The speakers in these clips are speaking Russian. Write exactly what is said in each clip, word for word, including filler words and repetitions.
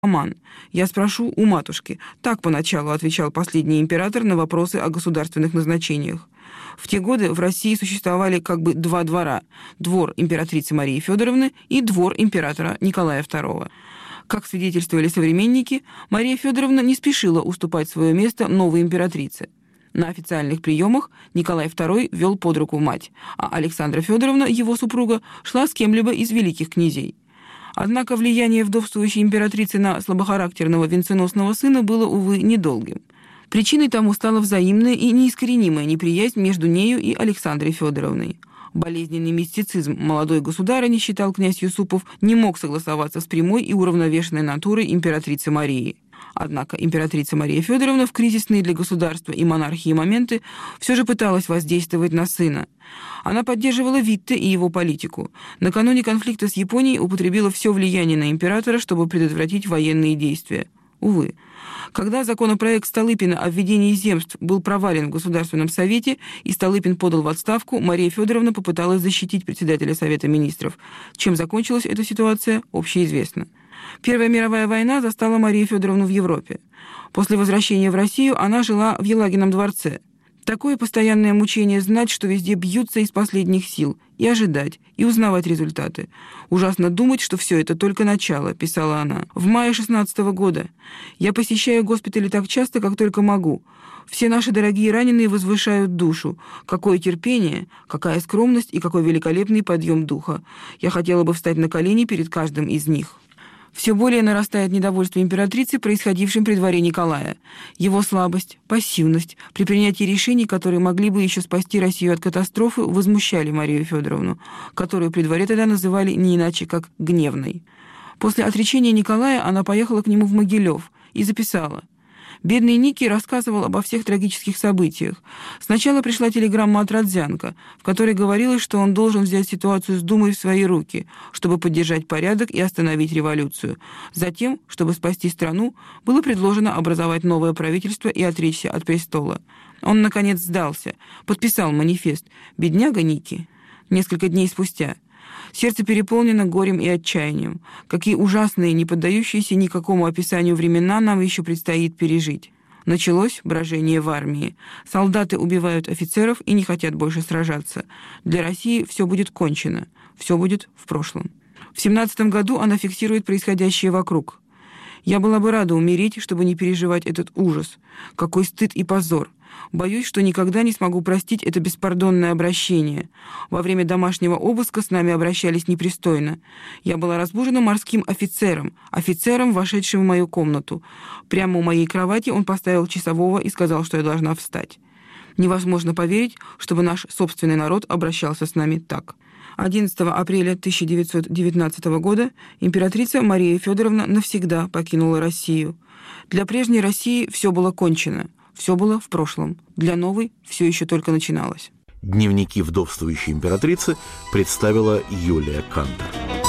«Роман. Я спрошу у матушки». Так поначалу отвечал последний император на вопросы о государственных назначениях. В те годы в России существовали как бы два двора – двор императрицы Марии Федоровны и двор императора Николая второго. Как свидетельствовали современники, Мария Федоровна не спешила уступать свое место новой императрице. На официальных приемах Николай второй вел под руку мать, а Александра Федоровна, его супруга, шла с кем-либо из великих князей. Однако влияние вдовствующей императрицы на слабохарактерного венценосного сына было, увы, недолгим. Причиной тому стала взаимная и неискоренимая неприязнь между нею и Александрой Федоровной. Болезненный мистицизм молодой государыни, считал князь Юсупов, не мог согласоваться с прямой и уравновешенной натурой императрицы Марии. Однако императрица Мария Федоровна в кризисные для государства и монархии моменты все же пыталась воздействовать на сына. Она поддерживала Витте и его политику. Накануне конфликта с Японией употребила все влияние на императора, чтобы предотвратить военные действия. Увы. Когда законопроект Столыпина о введении земств был провален в Государственном совете и Столыпин подал в отставку, Мария Федоровна попыталась защитить председателя Совета министров. Чем закончилась эта ситуация, общеизвестно. Первая мировая война застала Марию Федоровну в Европе. После возвращения в Россию она жила в Елагином дворце. Такое постоянное мучение знать, что везде бьются из последних сил, и ожидать, и узнавать результаты. Ужасно думать, что все это только начало, писала она. В мае шестнадцатого года. Я посещаю госпитали так часто, как только могу. Все наши дорогие раненые возвышают душу. Какое терпение, какая скромность и какой великолепный подъем духа. Я хотела бы встать на колени перед каждым из них. Все более нарастает недовольство императрицы, происходившим при дворе Николая. Его слабость, пассивность при принятии решений, которые могли бы еще спасти Россию от катастрофы, возмущали Марию Федоровну, которую при дворе тогда называли не иначе, как гневной. После отречения Николая она поехала к нему в Могилев и записала. Бедный Ники рассказывал обо всех трагических событиях. Сначала пришла телеграмма от Родзянко, в которой говорилось, что он должен взять ситуацию с Думой в свои руки, чтобы поддержать порядок и остановить революцию. Затем, чтобы спасти страну, было предложено образовать новое правительство и отречься от престола. Он, наконец, сдался, подписал манифест «Бедняга Ники». Несколько дней спустя. Сердце переполнено горем и отчаянием. Какие ужасные, не поддающиеся никакому описанию времена нам еще предстоит пережить. Началось брожение в армии. Солдаты убивают офицеров и не хотят больше сражаться. Для России все будет кончено. Все будет в прошлом. В семнадцатом году она фиксирует происходящее вокруг. «Я была бы рада умереть, чтобы не переживать этот ужас. Какой стыд и позор. Боюсь, что никогда не смогу простить это беспардонное обращение. Во время домашнего обыска с нами обращались непристойно. Я была разбужена морским офицером, офицером, вошедшим в мою комнату. Прямо у моей кровати он поставил часового и сказал, что я должна встать. Невозможно поверить, чтобы наш собственный народ обращался с нами так». одиннадцатого апреля тысяча девятьсот девятнадцатого года императрица Мария Федоровна навсегда покинула Россию. Для прежней России все было кончено. Все было в прошлом. Для новой все еще только начиналось. Дневники вдовствующей императрицы представила Юлия Кантер.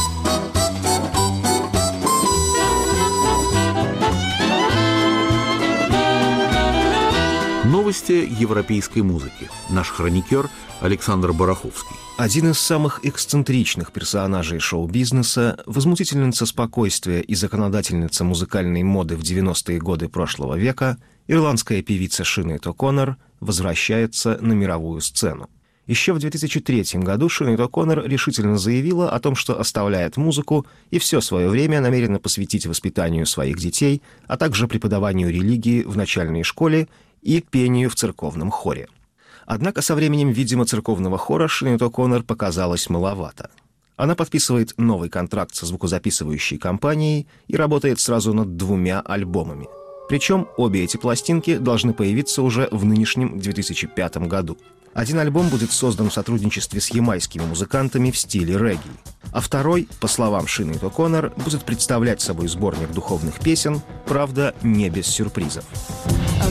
Новости европейской музыки. Наш хроникер Александр Бараховский. Один из самых эксцентричных персонажей шоу-бизнеса, возмутительница спокойствия и законодательница музыкальной моды в девяностые годы прошлого века, ирландская певица Синеад О'Коннор возвращается на мировую сцену. Еще в две тысячи третьем году Синеад О'Коннор решительно заявила о том, что оставляет музыку и все свое время намерена посвятить воспитанию своих детей, а также преподаванию религии в начальной школе и пению в церковном хоре. Однако со временем, видимо, церковного хора Синеад О'Коннор показалось маловато. Она подписывает новый контракт со звукозаписывающей компанией и работает сразу над двумя альбомами. Причем обе эти пластинки должны появиться уже в нынешнем две тысячи пятом году. Один альбом будет создан в сотрудничестве с ямайскими музыкантами в стиле регги, а второй, по словам Синеад О'Коннор, будет представлять собой сборник духовных песен, правда, не без сюрпризов.